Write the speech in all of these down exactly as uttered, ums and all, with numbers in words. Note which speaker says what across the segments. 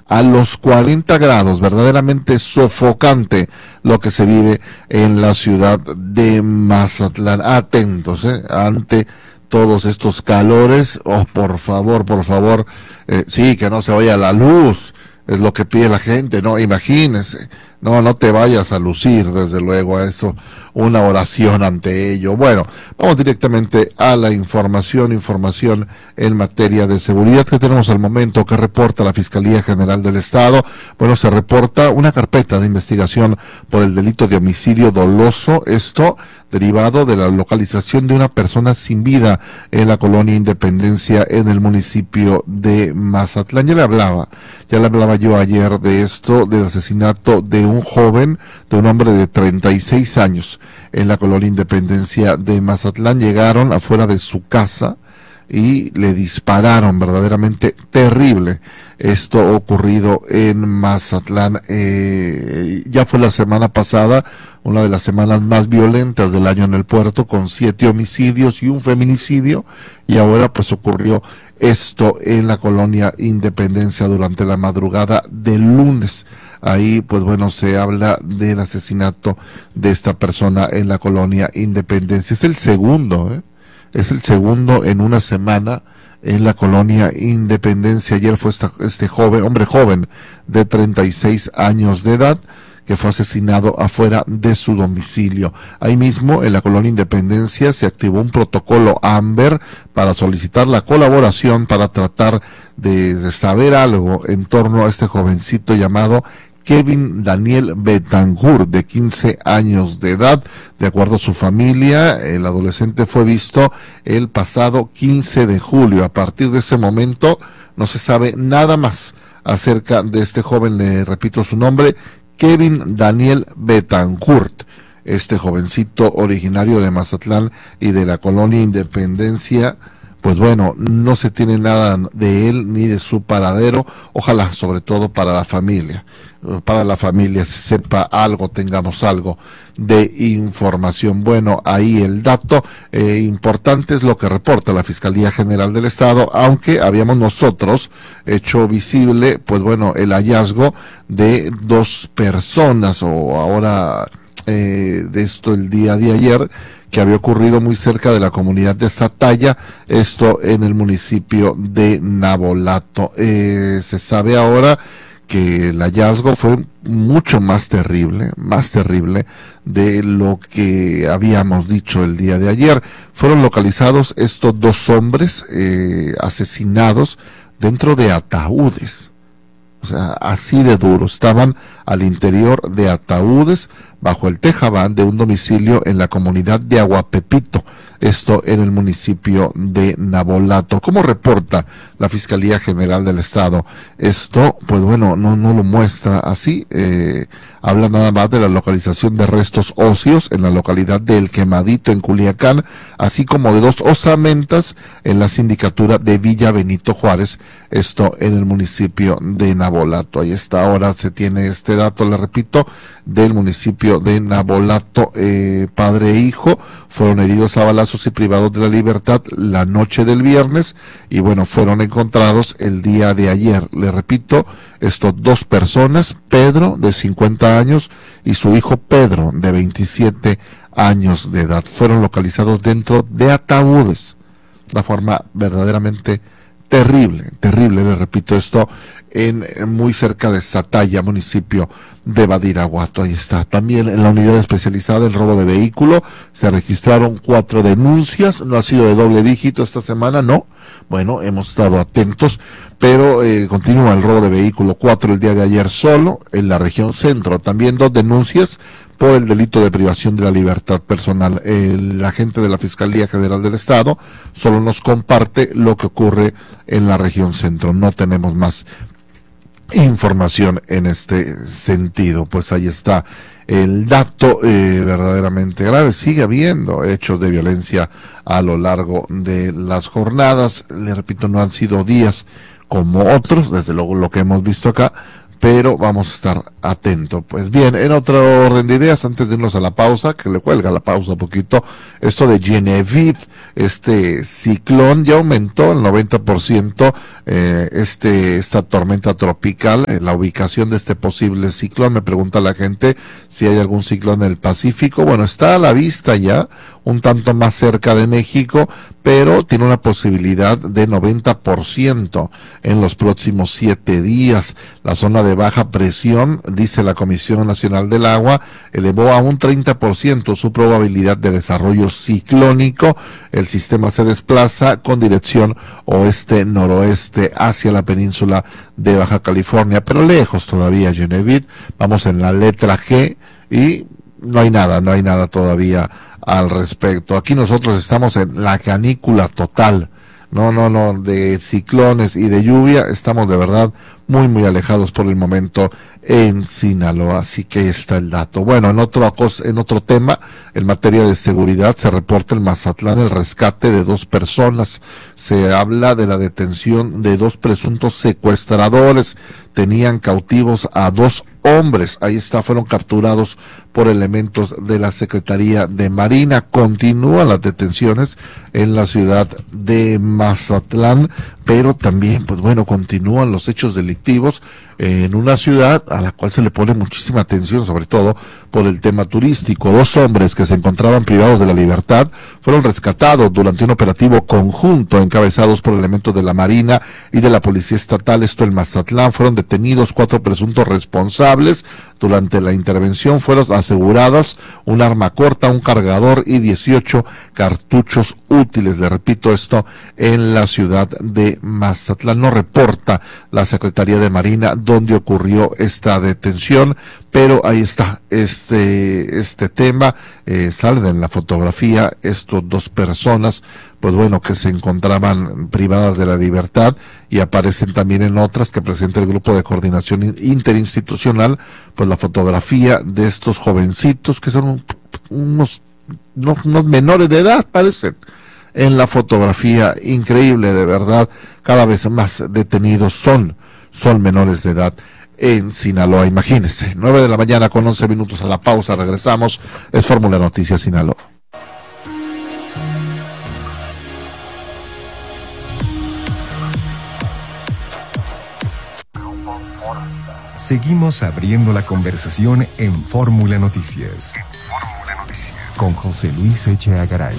Speaker 1: a los cuarenta grados, verdaderamente sofocante lo que se vive en la ciudad de Mazatlán. Atentos, eh, ante todos estos calores. Oh, por favor, por favor, eh, sí, que no se vaya la luz, es lo que pide la gente, no, imagínense, no, no te vayas a lucir, desde luego, a eso, una oración ante ello. Bueno, vamos directamente a la información, información en materia de seguridad que tenemos al momento, que reporta la Fiscalía General del Estado. Bueno, se reporta una carpeta de investigación por el delito de homicidio doloso, esto derivado de la localización de una persona sin vida en la colonia Independencia en el municipio de Mazatlán. Ya le hablaba, ya le hablaba yo ayer de esto, del asesinato de un joven, de un hombre de treinta y seis años en la colonia Independencia de Mazatlán. Llegaron afuera de su casa y le dispararon, verdaderamente terrible esto ocurrido en Mazatlán. Eh, ya fue la semana pasada, una de las semanas más violentas del año en el puerto, con siete homicidios y un feminicidio, y ahora pues ocurrió esto en la colonia Independencia durante la madrugada del lunes. Ahí pues bueno, se habla del asesinato de esta persona en la colonia Independencia. Es el segundo, ¿eh? Es el segundo en una semana en la colonia Independencia. Ayer fue esta, este joven, hombre joven de treinta y seis años de edad, que fue asesinado afuera de su domicilio. Ahí mismo, en la colonia Independencia, se activó un protocolo AMBER para solicitar la colaboración para tratar de, de saber algo en torno a este jovencito llamado Kevin Daniel Betancourt, de quince años de edad. De acuerdo a su familia, el adolescente fue visto el pasado quince de julio. A partir de ese momento no se sabe nada más acerca de este joven. Le repito su nombre, Kevin Daniel Betancourt. Este jovencito originario de Mazatlán y de la colonia Independencia, pues bueno, no se tiene nada de él ni de su paradero. Ojalá, sobre todo para la familia, para la familia se sepa algo, tengamos algo de información. Bueno, ahí el dato eh, importante es lo que reporta la Fiscalía General del Estado, aunque habíamos nosotros hecho visible, pues bueno, el hallazgo de dos personas, o ahora eh, de esto el día de ayer, que había ocurrido muy cerca de la comunidad de Sataya, esto en el municipio de Navolato. Eh, se sabe ahora que el hallazgo fue mucho más terrible, más terrible de lo que habíamos dicho el día de ayer. Fueron localizados estos dos hombres eh, asesinados dentro de ataúdes. O sea, así de duro. Estaban al interior de ataúdes bajo el tejabán de un domicilio en la comunidad de Aguapepito, esto en el municipio de Navolato. ¿Cómo reporta la Fiscalía General del Estado? Esto, pues bueno, no, no lo muestra así, eh, habla nada más de la localización de restos óseos en la localidad de El Quemadito, en Culiacán, así como de dos osamentas en la sindicatura de Villa Benito Juárez, esto en el municipio de Navolato. Ahí está, ahora se tiene este dato, le repito, del municipio de Navolato. Eh, padre e hijo fueron heridos a balazos y privados de la libertad la noche del viernes, y bueno, fueron encontrados el día de ayer. Le repito, estos dos personas, Pedro de cincuenta años y su hijo Pedro de veintisiete años de edad, fueron localizados dentro de ataúdes. La forma verdaderamente terrible, terrible, le repito, esto en, en muy cerca de Sataya, municipio de Badiraguato. Ahí está. También en la unidad especializada en robo de vehículo se registraron cuatro denuncias. No ha sido de doble dígito esta semana, no. Bueno, hemos estado atentos, pero eh, continúa el robo de vehículo. Cuatro el día de ayer solo en la región centro. También dos denuncias por el delito de privación de la libertad personal. El agente de la Fiscalía General del Estado solo nos comparte lo que ocurre en la región centro. No tenemos más información en este sentido. Pues ahí está el dato eh, verdaderamente grave. Sigue habiendo hechos de violencia a lo largo de las jornadas. Le repito, no han sido días como otros, desde luego lo que hemos visto acá, pero vamos a estar atentos. Pues bien, en otro orden de ideas, antes de irnos a la pausa, que le cuelga la pausa un poquito, esto de Genevieve, este ciclón ya aumentó el noventa por ciento, eh, este, esta tormenta tropical, eh, la ubicación de este posible ciclón. Me pregunta la gente si hay algún ciclón en el Pacífico. Bueno, está a la vista ya, un tanto más cerca de México, pero tiene una posibilidad de noventa por ciento en los próximos siete días. La zona de baja presión, dice la Comisión Nacional del Agua, elevó a un treinta por ciento su probabilidad de desarrollo ciclónico. El sistema se desplaza con dirección oeste-noroeste hacia la península de Baja California, pero lejos todavía Genevieve. Vamos en la letra G y no hay nada, no hay nada todavía al respecto. Aquí nosotros estamos en la canícula total. No, no, no, de ciclones y de lluvia estamos de verdad muy, muy alejados por el momento en Sinaloa, así que ahí está el dato. Bueno, en otro, en otro tema, en materia de seguridad, se reporta en Mazatlán el rescate de dos personas. Se habla de la detención de dos presuntos secuestradores. Tenían cautivos a dos hombres. Ahí está, fueron capturados por elementos de la Secretaría de Marina. Continúan las detenciones en la ciudad de Mazatlán, pero también, pues bueno, continúan los hechos delictivos en una ciudad a la cual se le pone muchísima atención, sobre todo por el tema turístico. Dos hombres que se encontraban privados de la libertad fueron rescatados durante un operativo conjunto encabezados por elementos de la Marina y de la Policía Estatal, esto en Mazatlán. Fueron detenidos cuatro presuntos responsables. Durante la intervención fueron aseguradas un arma corta, un cargador y dieciocho cartuchos útiles. Le repito, esto en la ciudad de Mazatlán. No reporta la Secretaría de Marina dónde ocurrió esta detención, pero ahí está este este tema. Eh, salen en la fotografía estos dos personas, pues bueno, que se encontraban privadas de la libertad, y aparecen también en otras que presenta el Grupo de Coordinación Interinstitucional, pues la fotografía de estos jovencitos que son unos, unos, unos menores de edad, parecen. En la fotografía, increíble, de verdad, cada vez más detenidos son, son menores de edad en Sinaloa, imagínense. Nueve de la mañana con once minutos a la pausa, regresamos, es Fórmula Noticias Sinaloa.
Speaker 2: Seguimos abriendo la conversación en Fórmula Noticias. Con José Luis Echeagaray.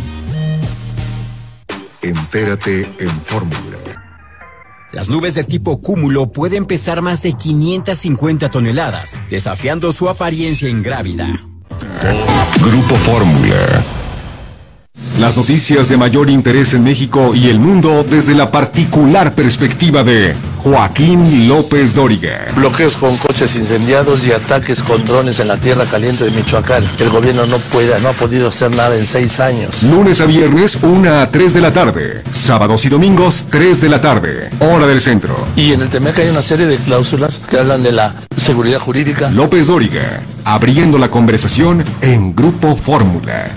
Speaker 2: Entérate en Fórmula.
Speaker 3: Las nubes de tipo cúmulo pueden pesar más de quinientas cincuenta toneladas, desafiando su apariencia ingrávida.
Speaker 2: Grupo Fórmula. Las noticias de mayor interés en México y el mundo desde la particular perspectiva de Joaquín López Dóriga.
Speaker 4: Bloqueos con coches incendiados y ataques con drones en la tierra caliente de Michoacán. El gobierno no puede, no ha podido hacer nada en seis años.
Speaker 2: Lunes a viernes, una a tres de la tarde. Sábados y domingos, tres de la tarde. Hora del centro.
Speaker 4: Y en el T M E C hay una serie de cláusulas que hablan de la seguridad jurídica.
Speaker 2: López Dóriga, abriendo la conversación en Grupo Fórmula.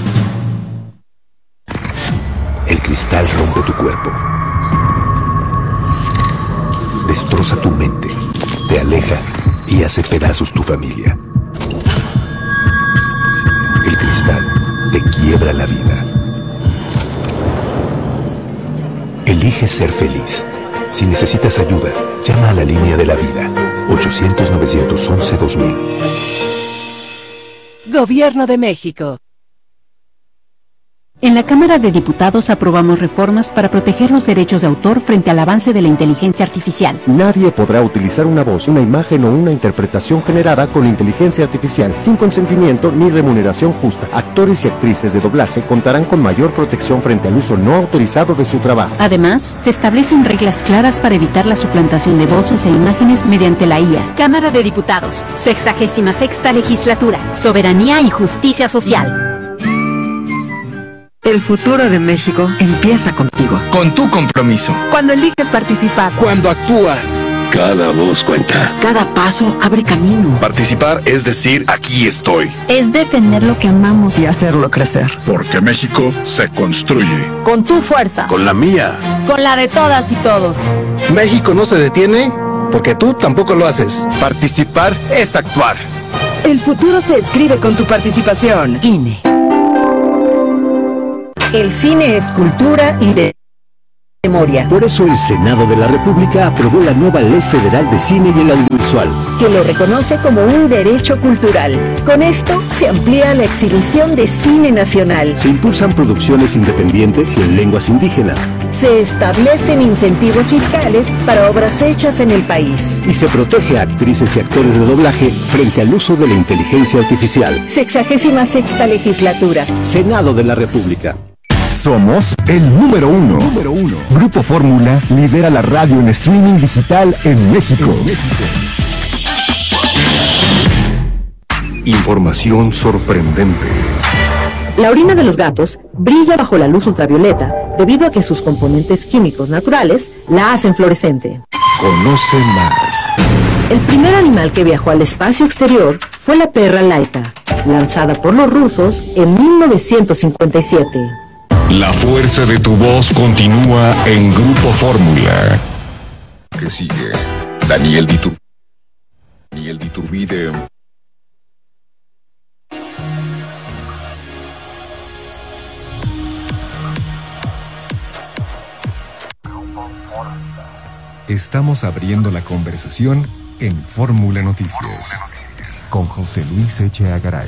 Speaker 5: El cristal rompe tu cuerpo, destroza tu mente, te aleja y hace pedazos tu familia. El cristal te quiebra la vida. Elige ser feliz. Si necesitas ayuda, llama a la línea de la vida, ochocientos, novecientos once, dos mil.
Speaker 6: Gobierno de México.
Speaker 7: En la Cámara de Diputados aprobamos reformas para proteger los derechos de autor frente al avance de la inteligencia artificial.
Speaker 8: Nadie podrá utilizar una voz, una imagen o una interpretación generada con inteligencia artificial sin consentimiento ni remuneración justa. Actores y actrices de doblaje contarán con mayor protección frente al uso no autorizado de su trabajo.
Speaker 7: Además, se establecen reglas claras para evitar la suplantación de voces e imágenes mediante la I A.
Speaker 9: Cámara de Diputados, sexagésima sexta legislatura, soberanía y justicia social.
Speaker 10: El futuro de México empieza contigo.
Speaker 11: Con tu compromiso.
Speaker 10: Cuando eliges participar.
Speaker 11: Cuando actúas.
Speaker 12: Cada voz cuenta.
Speaker 10: Cada paso abre camino.
Speaker 12: Participar es decir, aquí estoy.
Speaker 9: Es defender lo que amamos
Speaker 10: y hacerlo crecer.
Speaker 12: Porque México se construye.
Speaker 9: Con tu fuerza.
Speaker 12: Con la mía.
Speaker 9: Con la de todas y todos.
Speaker 11: México no se detiene
Speaker 6: porque tú tampoco lo haces. Participar es actuar.
Speaker 10: El futuro se escribe con tu participación. I N E. El cine es cultura y de memoria.
Speaker 5: Por eso el Senado de la República aprobó la nueva Ley Federal de Cine y el Audiovisual,
Speaker 10: que lo reconoce como un derecho cultural. Con esto se amplía la exhibición de cine nacional.
Speaker 5: Se impulsan producciones independientes y en lenguas indígenas.
Speaker 10: Se establecen incentivos fiscales para obras hechas en el país.
Speaker 5: Y se protege a actrices y actores de doblaje frente al uso de la inteligencia artificial.
Speaker 10: Sexagésima sexta legislatura.
Speaker 5: Senado de la República.
Speaker 2: Somos el número uno. Número uno. Grupo Fórmula lidera la radio en streaming digital en México. En México. Información sorprendente.
Speaker 10: La orina de los gatos brilla bajo la luz ultravioleta debido a que sus componentes químicos naturales la hacen fluorescente.
Speaker 2: Conoce más.
Speaker 10: El primer animal que viajó al espacio exterior fue la perra Laika, lanzada por los rusos en mil novecientos cincuenta y siete.
Speaker 2: La fuerza de tu voz continúa en Grupo Fórmula. ¿Qué sigue? Daniel Ditur... Daniel Diturbide. Estamos abriendo la conversación en Fórmula Noticias con José Luis Echeagaray.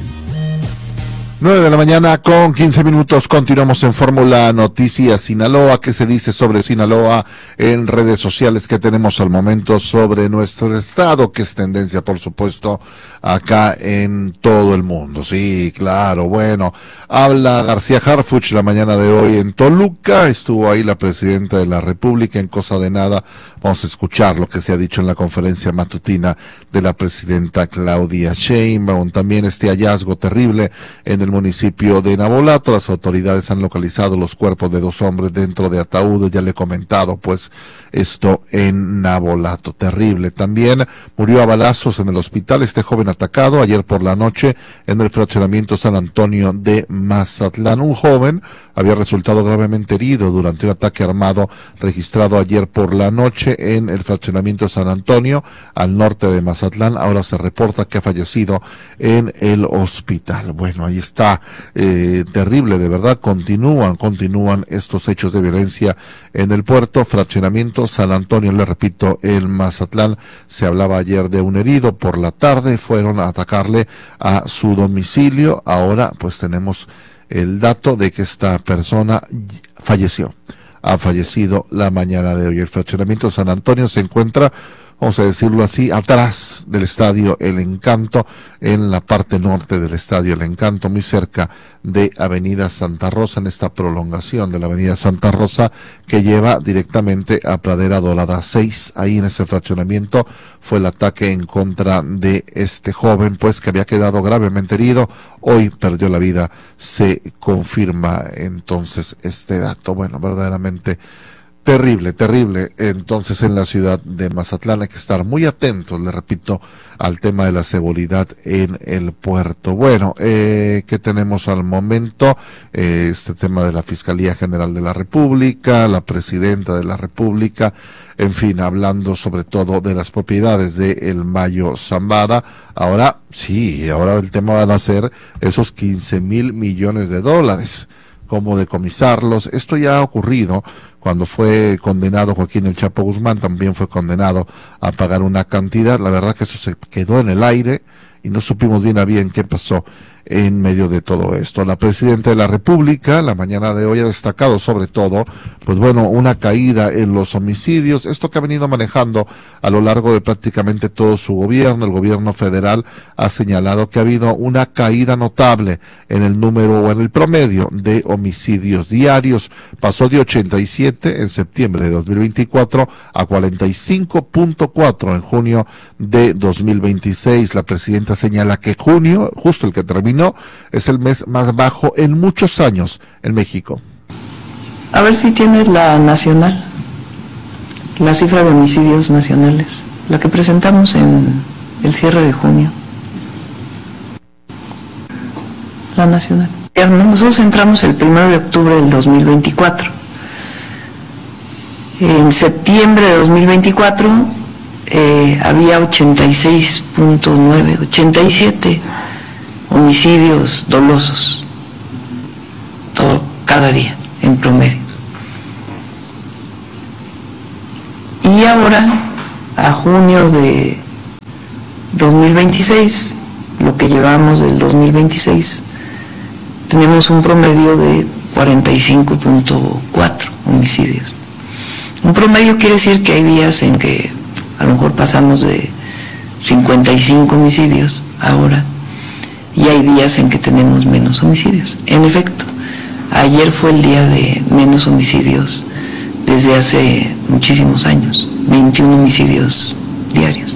Speaker 1: nueve de la mañana con quince minutos, continuamos en Fórmula Noticias Sinaloa. ¿Qué se dice sobre Sinaloa en redes sociales que tenemos al momento sobre nuestro estado? Que es tendencia, por supuesto, acá en todo el mundo. Sí, claro, bueno, habla García Harfuch la mañana de hoy en Toluca. Estuvo ahí la presidenta de la República. En cosa de nada vamos a escuchar lo que se ha dicho en la conferencia matutina de la presidenta Claudia Sheinbaum. También este hallazgo terrible en el municipio de Navolato. Las autoridades han localizado los cuerpos de dos hombres dentro de ataúdes. Ya le he comentado, pues, esto en Navolato. Terrible. También murió a balazos en el hospital este joven atacado ayer por la noche en el fraccionamiento San Antonio de Mazatlán. Un joven había resultado gravemente herido durante un ataque armado registrado ayer por la noche en el fraccionamiento San Antonio, al norte de Mazatlán. Ahora se reporta que ha fallecido en el hospital. Bueno, ahí está. Eh, terrible, de verdad. Continúan, continúan estos hechos de violencia en el puerto. Fraccionamiento San Antonio, le repito, en Mazatlán. Se hablaba ayer de un herido. Por la tarde fueron a atacarle a su domicilio. Ahora, pues tenemos el dato de que esta persona falleció. Ha fallecido la mañana de hoy. El fraccionamiento San Antonio se encuentra, vamos a decirlo así, atrás del estadio El Encanto, en la parte norte del estadio El Encanto, muy cerca de Avenida Santa Rosa, en esta prolongación de la Avenida Santa Rosa que lleva directamente a Pradera Dorada seis. Ahí en ese fraccionamiento fue el ataque en contra de este joven, pues, que había quedado gravemente herido. Hoy perdió la vida. Se confirma entonces este dato. Bueno, verdaderamente terrible, terrible. Entonces, en la ciudad de Mazatlán hay que estar muy atentos, le repito, al tema de la seguridad en el puerto. Bueno, eh, ¿qué tenemos al momento? Eh, este tema de la Fiscalía General de la República, la Presidenta de la República, en fin, hablando sobre todo de las propiedades de El Mayo Zambada. Ahora, sí, ahora el tema van a ser esos quince mil millones de dólares. Cómo decomisarlos. Esto ya ha ocurrido cuando fue condenado Joaquín El Chapo Guzmán, también fue condenado a pagar una cantidad. La verdad que eso se quedó en el aire y no supimos bien a bien qué pasó en medio de todo esto. La Presidenta de la República, la mañana de hoy, ha destacado sobre todo, pues bueno, una caída en los homicidios, esto que ha venido manejando a lo largo de prácticamente todo su gobierno. El gobierno federal ha señalado que ha habido una caída notable en el número o en el promedio de homicidios diarios. Pasó de ochenta y siete en septiembre de dos mil veinticuatro a cuarenta y cinco punto cuatro en junio de dos mil veintiséis. La Presidenta señala que junio, justo el que termina, es el mes más bajo en muchos años en México.
Speaker 11: A ver si tienes la nacional, la cifra de homicidios nacionales, la que presentamos en el cierre de junio. La nacional. Nosotros entramos el primero de octubre del dos mil veinticuatro. En septiembre de dos mil veinticuatro eh, había ochenta y seis punto nueve, ochenta y siete homicidios dolosos todo, cada día en promedio. Y ahora, a junio de dos mil veintiséis, lo que llevamos del dos mil veintiséis, tenemos un promedio de cuarenta y cinco punto cuatro homicidios. Un promedio quiere decir que hay días en que a lo mejor pasamos de cincuenta y cinco homicidios ahora, y hay días en que tenemos menos homicidios. En efecto, ayer fue el día de menos homicidios desde hace muchísimos años, veintiún homicidios diarios.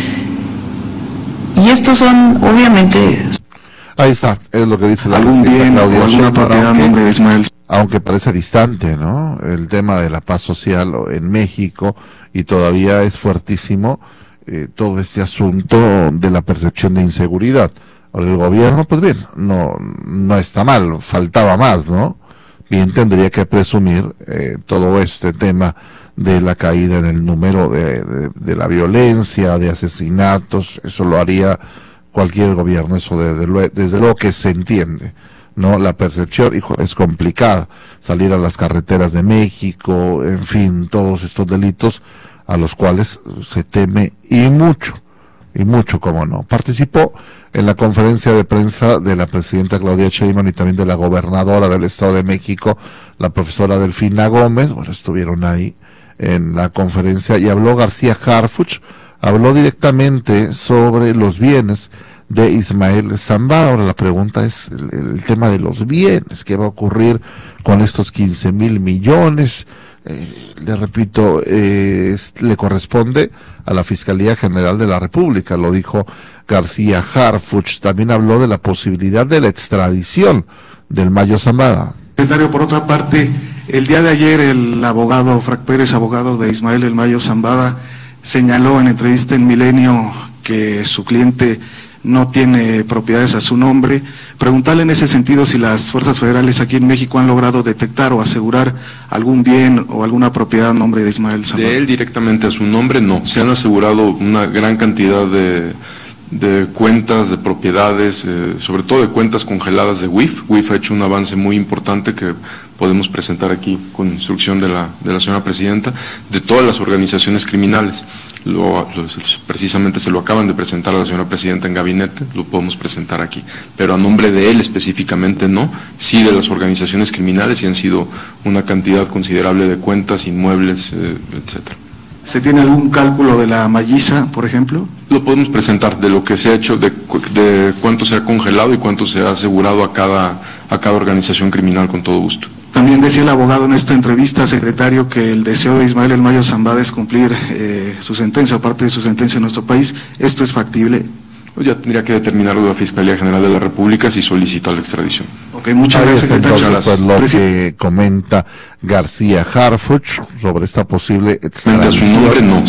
Speaker 11: Y estos son, obviamente...
Speaker 1: Ahí está, es lo que dice la
Speaker 13: algún bien o alguna propiedad a nombre de Ismael.
Speaker 1: Aunque parece distante, ¿no? El tema de la paz social en México, y todavía es fuertísimo eh, todo este asunto de la percepción de inseguridad. Ahora el gobierno, pues bien, no, no está mal, faltaba más, ¿no? Bien tendría que presumir eh, todo este tema de la caída en el número de, de, de la violencia, de asesinatos. Eso lo haría cualquier gobierno, eso desde luego, desde luego que se entiende, ¿no? La percepción, hijo, es complicada, salir a las carreteras de México, en fin, todos estos delitos a los cuales se teme, y mucho, y mucho, como no. Participó en la conferencia de prensa de la presidenta Claudia Sheinbaum y también de la gobernadora del Estado de México, la profesora Delfina Gómez. Bueno, estuvieron ahí en la conferencia, y habló García Harfuch, habló directamente sobre los bienes de Ismael Zambada. Ahora la pregunta es el, el tema de los bienes, ¿qué va a ocurrir con estos quince mil millones? Eh, le repito, eh, es, le corresponde a la Fiscalía General de la República, lo dijo García Harfuch. También habló de la posibilidad de la extradición del Mayo Zambada.
Speaker 13: Secretario, por otra parte, el día de ayer el abogado Frank Pérez, abogado de Ismael El Mayo Zambada, señaló en entrevista en Milenio que su cliente no tiene propiedades a su nombre. Preguntarle en ese sentido si las fuerzas federales aquí en México han logrado detectar o asegurar algún bien o alguna propiedad a nombre de Ismael Zambada.
Speaker 14: De él directamente a su nombre, no. Se han asegurado una gran cantidad de, de cuentas, de propiedades, eh, sobre todo de cuentas congeladas de W I F. W I F ha hecho un avance muy importante que podemos presentar aquí con instrucción de la, de la señora presidenta, de todas las organizaciones criminales. Lo, lo, precisamente se lo acaban de presentar a la señora presidenta en gabinete, lo podemos presentar aquí, pero a nombre de él específicamente no, sí de las organizaciones criminales, y han sido una cantidad considerable de cuentas, inmuebles, eh, etcétera.
Speaker 13: ¿Se tiene algún cálculo de la malliza, por ejemplo?
Speaker 14: Lo podemos presentar, de lo que se ha hecho, de, de cuánto se ha congelado y cuánto se ha asegurado a cada, a cada organización criminal, con todo gusto.
Speaker 13: También decía el abogado en esta entrevista, secretario, que el deseo de Ismael El Mayo Zambada es cumplir eh, su sentencia, aparte de su sentencia en nuestro país. ¿Esto es factible?
Speaker 14: Ya tendría que determinarlo la Fiscalía General de la República si solicita la extradición.
Speaker 13: Ok, muchas
Speaker 1: Ahí
Speaker 13: gracias, secretario.
Speaker 1: Entonces, pues, lo que comenta García Harfuch sobre esta posible extradición.
Speaker 14: A su nombre, no.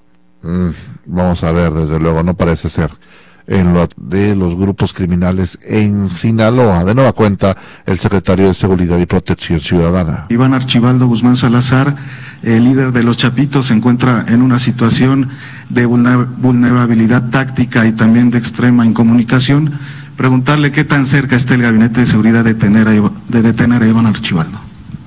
Speaker 1: Mm, vamos a ver, desde luego, no parece ser en lo de los grupos criminales en Sinaloa. De nueva cuenta, el secretario de Seguridad y Protección Ciudadana.
Speaker 13: Iván Archibaldo Guzmán Salazar, el líder de los Chapitos, se encuentra en una situación de vulnerabilidad táctica y también de extrema incomunicación. Preguntarle qué tan cerca está el Gabinete de Seguridad de detener a, de detener a Iván Archibaldo.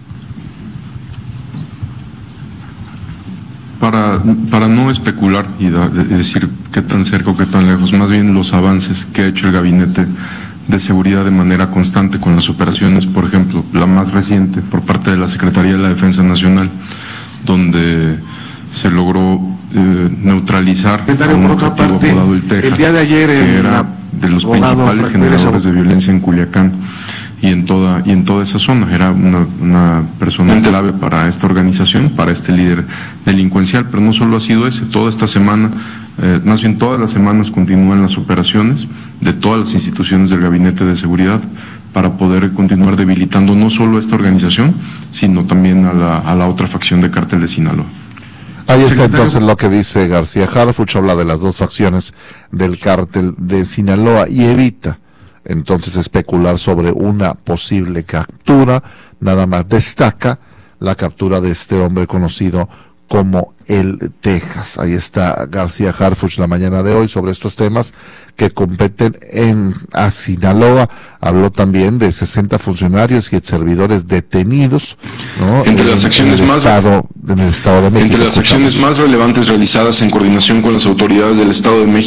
Speaker 14: Para, para no especular y da, de decir qué tan cerca o qué tan lejos, más bien los avances que ha hecho el Gabinete de Seguridad de manera constante con las operaciones, por ejemplo, la más reciente por parte de la Secretaría de la Defensa Nacional, donde se logró eh, neutralizar
Speaker 13: a un
Speaker 14: objetivo apodado el Texas,
Speaker 13: el día de ayer el,
Speaker 14: que era de los principales generadores de violencia en Culiacán y en toda y en toda esa zona. Era una, una persona clave para esta organización, para este líder delincuencial, pero no solo ha sido ese. Toda esta semana, eh, más bien todas las semanas, continúan las operaciones de todas las instituciones del Gabinete de Seguridad para poder continuar debilitando no solo a esta organización, sino también a la, a la otra facción de Cártel de Sinaloa.
Speaker 1: Ahí está entonces lo que dice García Harfuch, habla de las dos facciones del Cártel de Sinaloa y evita entonces especular sobre una posible captura. Nada más destaca la captura de este hombre conocido como el Texas. Ahí está García Harfuch la mañana de hoy sobre estos temas que competen en a Sinaloa. Habló también de sesenta funcionarios y servidores detenidos, ¿no?
Speaker 14: Entre las acciones
Speaker 1: en el
Speaker 14: más
Speaker 1: estado, en el estado de México.
Speaker 14: Entre las acciones más relevantes realizadas en coordinación con las autoridades del Estado de México